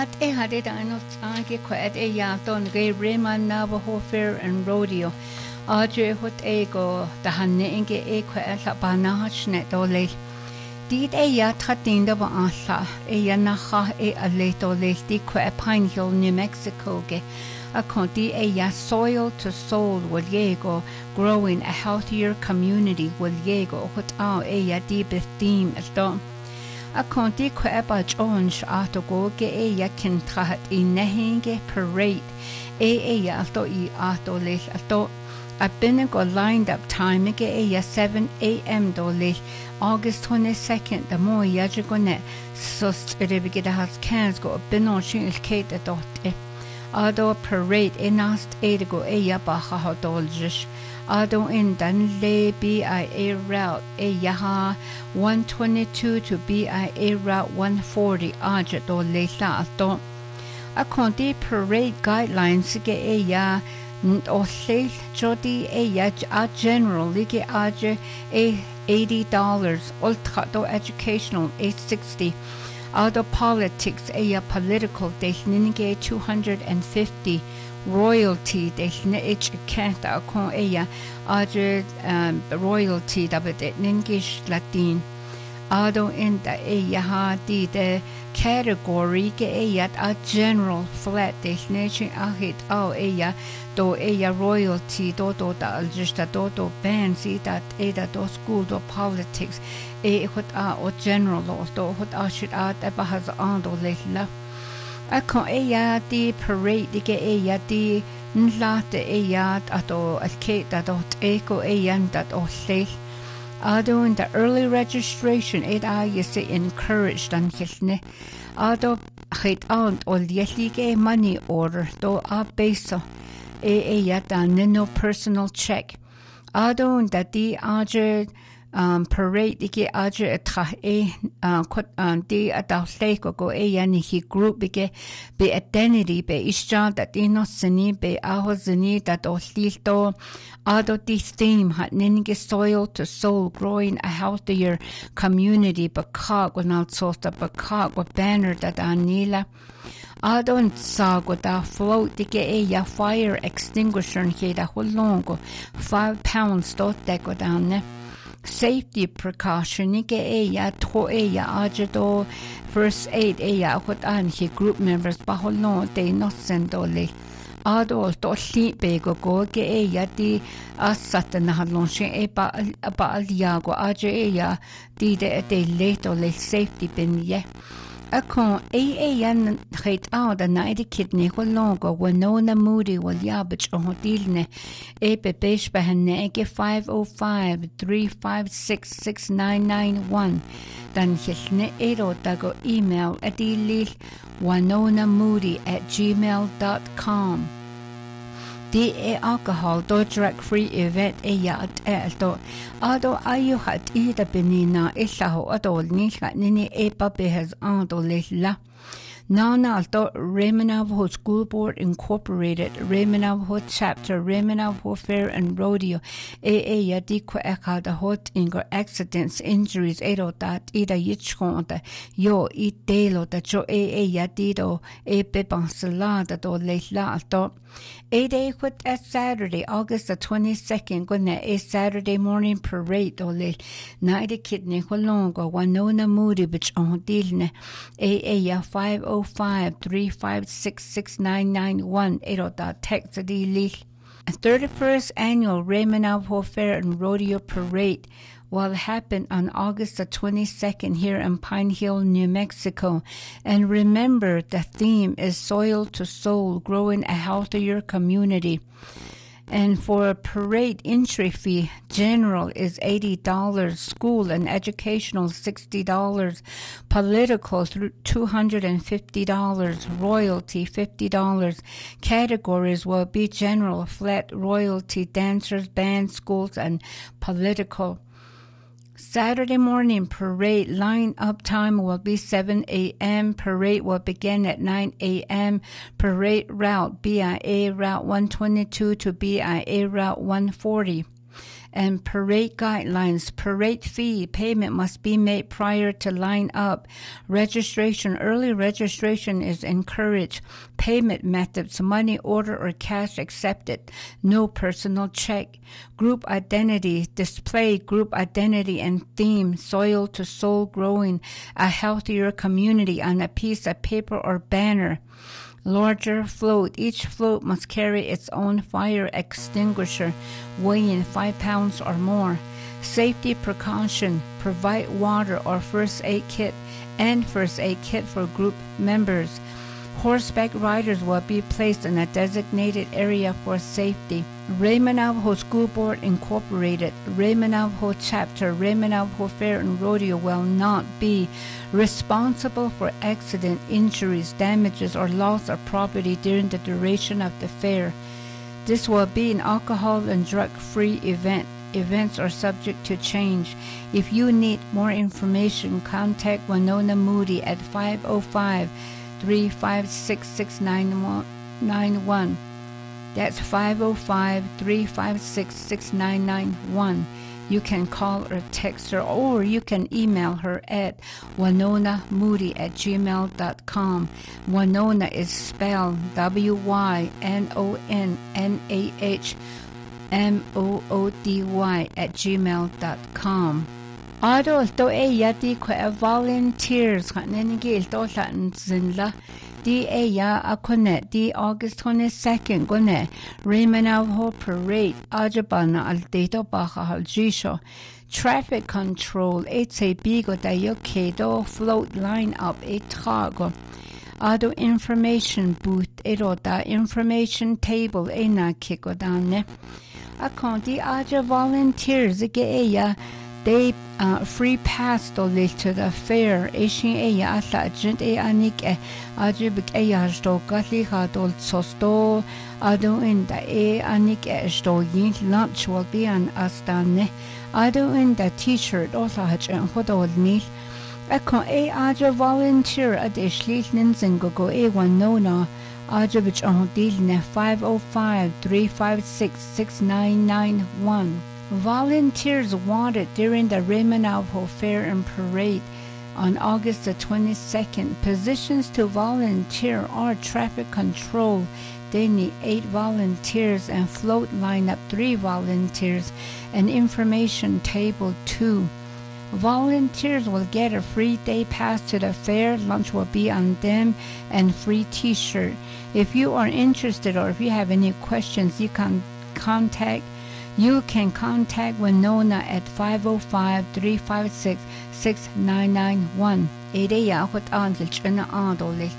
Had ano tangi kwet yaton ge Raymond Navajo Fair and Rodeo. Audrey hot ego the hanne inge kwet la banachne dole. Did yatratin da asa yanaha aleto le di kwet Pine Hill, New Mexico ge. A conti ya soil to soul will yego growing a healthier community will yego hot ya deep theme as done. A conti queba Jones ato ge yakin trahat in nehinge parade yato ato les ato a binigo lined up time ge 7 a.m. dole August 22nd the more yajigonet sus rebigida has cans go binoshin il kate dot Ado parade enast edigo baha hodoljish Ado in Danle BIA route yaha 122 to BIA route 140 aja do leila ato. A conti parade guidelines ge ya o le jodi a general lige aja $80 ultra do educational $860. Ado politics political dehnige $250 royalty dehnich kanta kon royalty dabet ningish latin ado in the ha de category ge a general flat destination ahit do royalty do da just do bands that do school do politics hot o general do hot should has on do lilla a kon di parade ge di nlate ato alke that eko that o le Ado in the early registration you say encouraged and hilne Ado hit aunt or yelige money order do a beso yata no personal check Ado in the di parade ike aje tra kot di adaleko go yani hi group be identity be isja that inosini be ahozini that oslito ado this theme hat ninge soil to soul growing a healthier community bakag without sort of bakag with banner that anila Adon sago da float ike ya fire extinguisher here da holongo 5 pounds dot deco down safety precaution ike ya to ajado first aid hot an he group members baholo they not sendole ado to libe go ge ya di asat na halon she ba aliago aje ya di de leto le safety bin ye Akon yan hate out the night kidney holongo Winona Moody will yabach on dilne bebesh behene 505-356-6991 dan hisne ero dago email adilil winonamoody@gmail.com The alcohol do drug free event yat do ado ayu hat ida benina isaho adol nini behes ando la Nana Raymond Navajo School Board Incorporated, Raymond Navajo Chapter, Raymond Navajo Fair and Rodeo, Yadiko Eka the hot ingo accidents, injuries, that ida yichkonda, yo delo that jo yadido, bebansalada do leila do. Quit at Saturday, August the 22nd, gonna Saturday morning parade do le, naide kidney holongo, Winona Moody, which on dilne, 505-356-6991 text the 31st annual Raymond Navajo Fair and Rodeo Parade will happen on August the 22nd here in Pine Hill, New Mexico. And remember, the theme is Soil to Soul, growing a healthier community. And for a parade entry fee, general is $80, school and educational $60, political $250, royalty $50. Categories will be general, flat, royalty, dancers, band, schools, and political. Saturday morning parade line-up time will be 7 a.m. Parade will begin at 9 a.m. Parade route BIA Route 122 to BIA Route 140. and parade guidelines. Parade fee payment must be made prior to line up. Early registration is encouraged. Payment methods, money order or cash accepted. No personal check. Group identity, display group identity and theme, soil to soul growing, a healthier community on a piece of paper or banner. Larger float. Each float must carry its own fire extinguisher, weighing 5 pounds or more. Safety precaution. Provide water or first aid kit and first aid kit for group members. Horseback riders will be placed in a designated area for safety. Raymond Navajo School Board Incorporated, Raymond Navajo Chapter, Raymond Navajo Fair and Rodeo will not be responsible for accident, injuries, damages, or loss of property during the duration of the fair. This will be an alcohol and drug-free event. Events are subject to change. If you need more information, contact Winona Moody at 505-356-6991. That's 505-356-6991. You can call or text her, or you can email her at winonamoody@gmail.com. Winona is spelled WYNONAHMOODY@gmail.com. Ado to yati kwa volunteers kanenigil to latin zinla di ya akone di August 22nd gone Raymond Navajo Parade ajabana al dito baja haljisho traffic control it's a bigo da yokedo float line up a trago ado information booth ero da information table e na kiko dane akonti aja volunteers ge ya they free pass to the fair. Asian ata agent anik ajibik sto gatli hadol sosto ado in the anik sto yin lunch will be an astane ado in the t-shirt also hajn hodol ni akon aja volunteer adishli ninzingo Winona ajibich on deal ne 505-356-6991. Volunteers wanted during the Raymond Navajo Fair and Parade on August the 22nd. Positions to volunteer are traffic control. They need 8 volunteers and float lineup 3 volunteers and information table 2. Volunteers will get a free day pass to the fair. Lunch will be on them and free t-shirt. If you are interested or if you have any questions, you can contact Winona at 505-356-6991. Ere ya hot antil chena adol